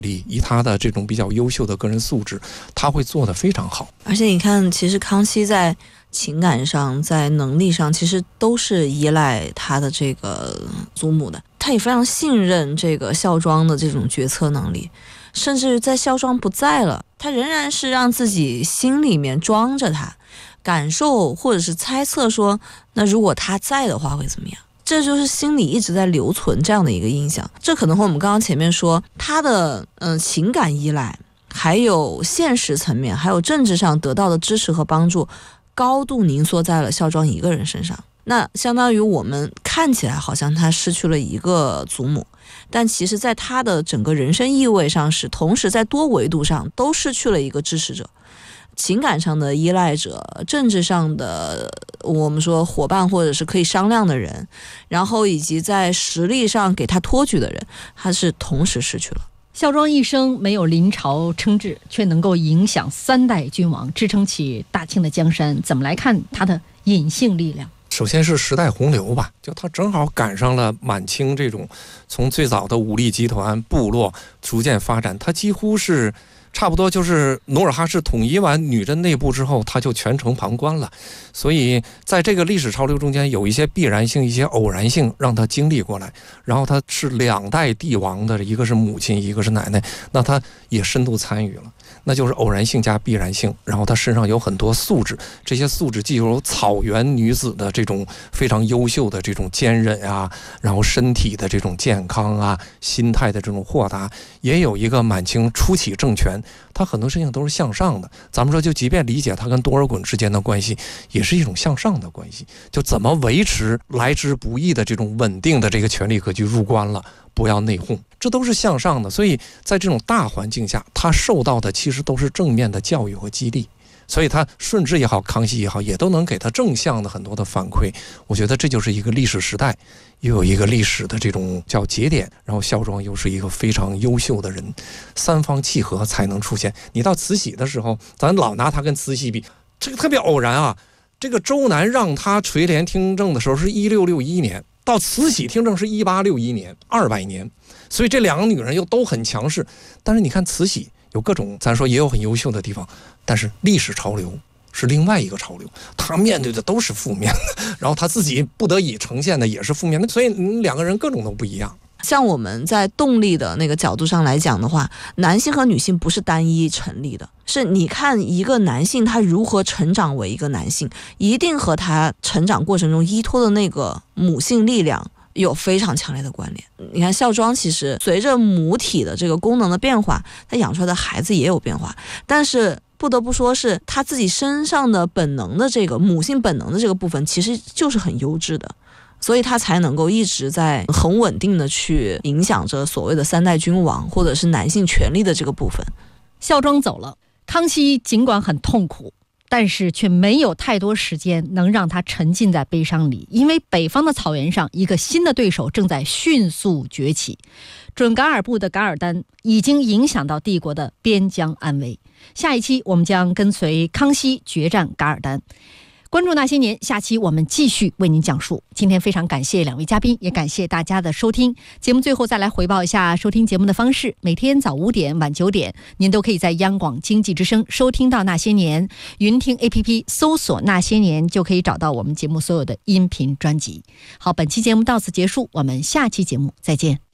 以他的这种比较优秀的个人素质，他会做得非常好。 而且你看，其实康熙在情感上、在能力上，其实都是依赖他的这个祖母的。他也非常信任这个孝庄的这种决策能力，甚至在孝庄不在了，他仍然是让自己心里面装着他，感受或者是猜测说，那如果他在的话会怎么样？这就是心里一直在留存这样的一个印象。这可能和我们刚刚前面说他的情感依赖，还有现实层面，还有政治上得到的支持和帮助，高度凝缩在了孝庄一个人身上。那相当于我们看起来好像他失去了一个祖母，但其实在他的整个人生意味上是同时在多维度上都失去了一个支持者，情感上的依赖者，政治上的我们说伙伴或者是可以商量的人，然后以及在实力上给他托举的人，他是同时失去了。 孝庄一生没有临朝称制，却能够影响3代君王，支撑起大清的江山，怎么来看他的隐性力量？ 首先是时代洪流吧，就他正好赶上了满清这种从最早的武力集团部落逐渐发展，他几乎是差不多就是努尔哈赤统一完女真内部之后，他就全程旁观了。所以在这个历史潮流中间，有一些必然性，一些偶然性，让他经历过来。然后他是2代帝王的，一个是母亲，一个是奶奶，那他也深度参与了。那就是偶然性加必然性，然后她身上有很多素质，这些素质既有草原女子的这种非常优秀的这种坚韧啊，然后身体的这种健康啊，心态的这种豁达，也有一个满清初期政权，它很多事情都是向上的。咱们说，就即便理解它跟多尔衮之间的关系，也是一种向上的关系，就怎么维持来之不易的这种稳定的这个权力格局，入关了不要内讧，这都是向上的。所以在这种大环境下，他受到的其实都是正面的教育和激励，所以他顺治也好，康熙也好，也都能给他正向的很多的反馈。我觉得这就是一个历史时代，又有一个历史的这种叫节点，然后孝庄又是一个非常优秀的人，三方契合才能出现。你到慈禧的时候，咱老拿他跟慈禧比，这个特别偶然啊。这个周南让他垂帘听政的时候是1661年，到慈禧听政是1861年，200年，所以这2个女人又都很强势。但是你看慈禧有各种，咱说也有很优秀的地方，但是历史潮流是另外一个潮流，她面对的都是负面的，然后她自己不得已呈现的也是负面的，所以2个人各种都不一样。 像我们在动力的那个角度上来讲的话，男性和女性不是单一成立的，是你看一个男性他如何成长为一个男性，一定和他成长过程中依托的那个母性力量有非常强烈的关联。你看孝庄其实随着母体的这个功能的变化，他养出来的孩子也有变化，但是不得不说是他自己身上的本能的这个母性本能的这个部分其实就是很优质的，所以他才能够一直在很稳定的去影响着所谓的3代君王或者是男性权力的这个部分。 孝庄走了，康熙尽管很痛苦，但是却没有太多时间能让他沉浸在悲伤里，因为北方的草原上一个新的对手正在迅速崛起，准噶尔部的噶尔丹已经影响到帝国的边疆安危。下一期我们将跟随康熙决战噶尔丹，关注那些年，下期我们继续为您讲述。今天非常感谢2位嘉宾，也感谢大家的收听。节目最后再来回报一下收听节目的方式，每天早5点晚9点您都可以在央广经济之声收听到那些年，云听 APP 搜索那些年就可以找到我们节目所有的音频专辑。好，本期节目到此结束，我们下期节目再见。